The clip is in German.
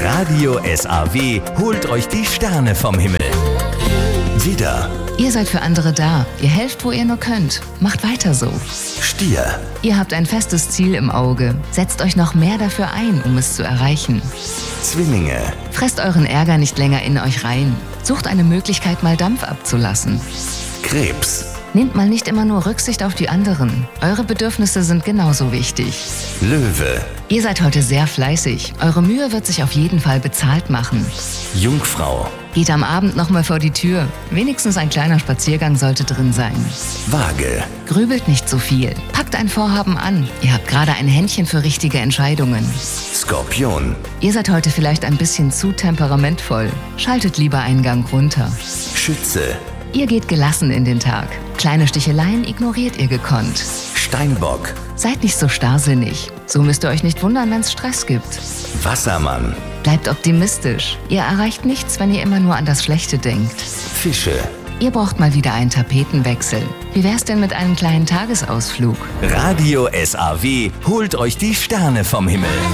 Radio SAW holt euch die Sterne vom Himmel. Widder, Ihr seid für andere da. Ihr helft, wo ihr nur könnt. Macht weiter so. Stier, Ihr habt ein festes Ziel im Auge. Setzt euch noch mehr dafür ein, um es zu erreichen. Zwillinge, Fresst euren Ärger nicht länger in euch rein. Sucht eine Möglichkeit, mal Dampf abzulassen. Krebs, Nehmt mal nicht immer nur Rücksicht auf die anderen. Eure Bedürfnisse sind genauso wichtig. Löwe, Ihr seid heute sehr fleißig. Eure Mühe wird sich auf jeden Fall bezahlt machen. Jungfrau, Geht am Abend nochmal vor die Tür. Wenigstens ein kleiner Spaziergang sollte drin sein. Waage, Grübelt nicht so viel. Packt ein Vorhaben an. Ihr habt gerade ein Händchen für richtige Entscheidungen. Skorpion, Ihr seid heute vielleicht ein bisschen zu temperamentvoll. Schaltet lieber einen Gang runter. Schütze, Ihr geht gelassen in den Tag. Kleine Sticheleien ignoriert ihr gekonnt. Steinbock, Seid nicht so starrsinnig. So müsst ihr euch nicht wundern, wenn es Stress gibt. Wassermann, Bleibt optimistisch. Ihr erreicht nichts, wenn ihr immer nur an das Schlechte denkt. Fische. Ihr braucht mal wieder einen Tapetenwechsel. Wie wär's denn mit einem kleinen Tagesausflug? Radio SAW holt euch die Sterne vom Himmel.